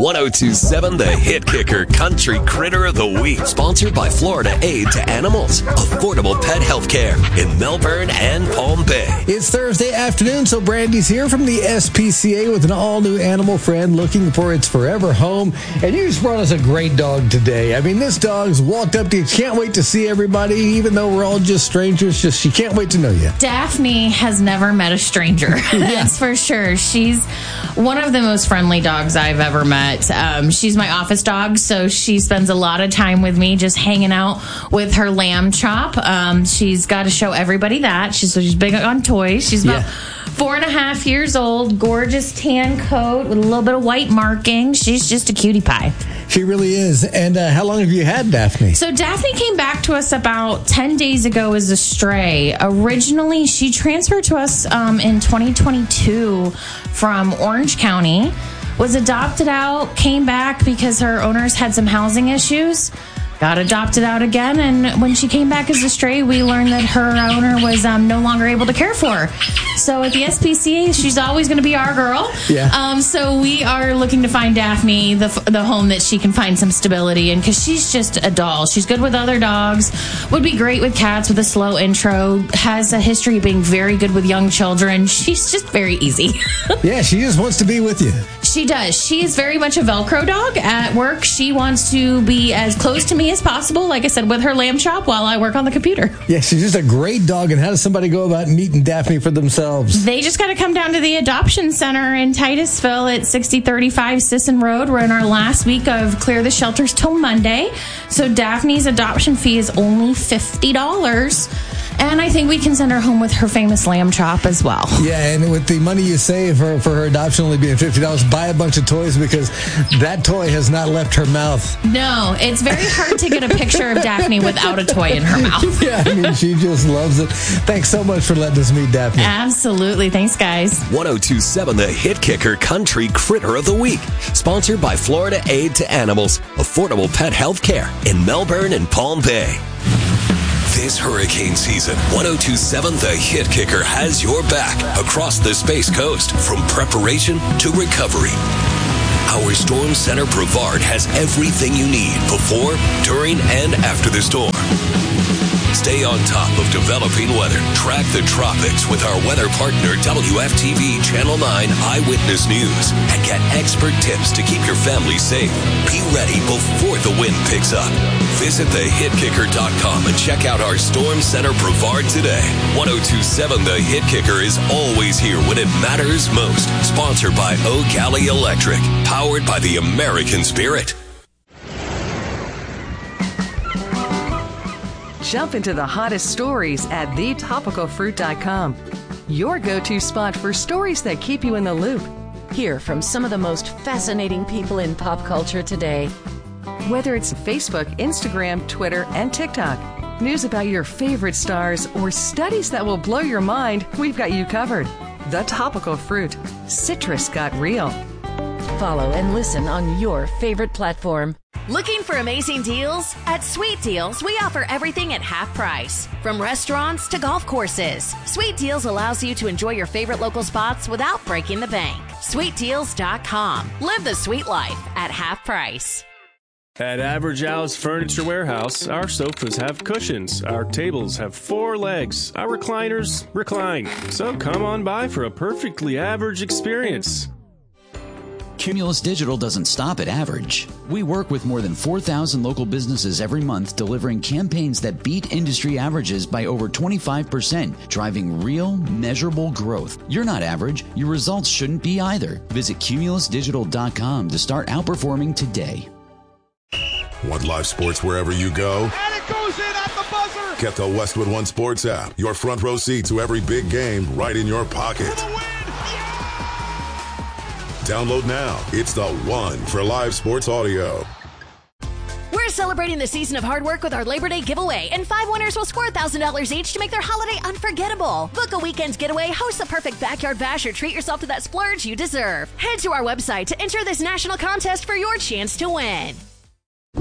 1027 The Hit Kicker Country Critter of the Week. Sponsored by Florida Aid to Animals. Affordable pet health care in Melbourne and Palm Bay. It's Thursday afternoon, so Brandy's here from the SPCA with an all-new animal friend looking for its forever home. And you just brought us a great dog today. I mean, this dog's walked up to you. Can't wait to see everybody, even though we're all just strangers. She can't wait to know you. Daphne has never met a stranger. That's for sure. She's one of the most friendly dogs I've ever met. She's my office dog, so she spends a lot of time with me just hanging out with her lamb chop. She's got to show everybody that. She's big on toys. She's about 4.5 years old, gorgeous tan coat with a little bit of white marking. She's just a cutie pie. She really is. And how long have you had Daphne? So Daphne came back to us about 10 days ago as a stray. Originally, she transferred to us in 2022 from Orange County, was adopted out, came back because her owners had some housing issues, got adopted out again, and when she came back as a stray, we learned that her owner was no longer able to care for her. So at the SPCA, she's always going to be our girl. Yeah. So we are looking to find Daphne the home that she can find some stability in, because she's just a doll. She's good with other dogs, would be great with cats with a slow intro, has a history of being very good with young children. She's just very easy. Yeah, she just wants to be with you. She does. She is very much a Velcro dog at work. She wants to be as close to me as possible, like I said, with her lamb chop while I work on the computer. Yeah, she's just a great dog. And how does somebody go about meeting Daphne for themselves? They just got to come down to the adoption center in Titusville at 6035 Sisson Road. We're in our last week of Clear the Shelters till Monday. So Daphne's adoption fee is only $50. And I think we can send her home with her famous lamb chop as well. Yeah, and with the money you save for her adoption only being $50, buy a bunch of toys, because that toy has not left her mouth. No, it's very hard to get a picture of Daphne without a toy in her mouth. Yeah, I mean, she just loves it. Thanks so much for letting us meet Daphne. Absolutely. Thanks, guys. 1027 The Hit Kicker Country Critter of the Week. Sponsored by Florida Aid to Animals. Affordable pet health care in Melbourne and Palm Bay. This hurricane season, 1027 The Hit Kicker has your back across the Space Coast, from preparation to recovery. Our Storm Center Brevard has everything you need before, during, and after the storm. Stay on top of developing weather. Track the tropics with our weather partner, WFTV Channel 9 Eyewitness News, and get expert tips to keep your family safe. Be ready before the wind picks up. Visit thehitkicker.com and check out our Storm Center Brevard today. 1027 The Hit Kicker is always here when it matters most. Sponsored by O'Galley Electric. Powered by the American Spirit. Jump into the hottest stories at thetopicalfruit.com. Your go-to spot for stories that keep you in the loop. Hear from some of the most fascinating people in pop culture today. Whether it's Facebook, Instagram, Twitter, and TikTok, news about your favorite stars, or studies that will blow your mind, we've got you covered. The Topical Fruit. Citrus got real. Follow and listen on your favorite platform. Looking for amazing deals? At Sweet Deals, we offer everything at half price. From restaurants to golf courses, Sweet Deals allows you to enjoy your favorite local spots without breaking the bank. SweetDeals.com. Live the sweet life at half price. At Average Al's Furniture Warehouse, our sofas have cushions, our tables have 4 legs, our recliners recline. So come on by for a perfectly average experience. Cumulus Digital doesn't stop at average. We work with more than 4,000 local businesses every month, delivering campaigns that beat industry averages by over 25%, driving real, measurable growth. You're not average. Your results shouldn't be either. Visit cumulusdigital.com to start outperforming today. Want live sports wherever you go? And it goes in at the buzzer! Get the Westwood One Sports app. Your front row seat to every big game right in your pocket. Download now. It's the one for live sports audio. We're celebrating the season of hard work with our Labor Day giveaway, and 5 winners will score $1,000 each to make their holiday unforgettable. Book a weekend's getaway, host the perfect backyard bash, or treat yourself to that splurge you deserve. Head to our website to enter this national contest for your chance to win.